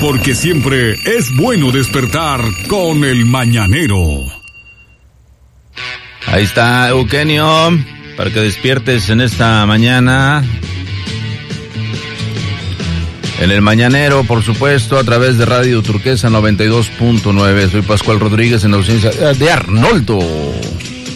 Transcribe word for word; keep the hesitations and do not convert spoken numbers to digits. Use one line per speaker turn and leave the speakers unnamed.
porque siempre es bueno despertar con el mañanero.
Ahí está, Eugenio, para que despiertes en esta mañana. En el mañanero, por supuesto, a través de Radio Turquesa noventa y dos punto nueve. Soy Pascual Rodríguez en la ausencia de Arnoldo.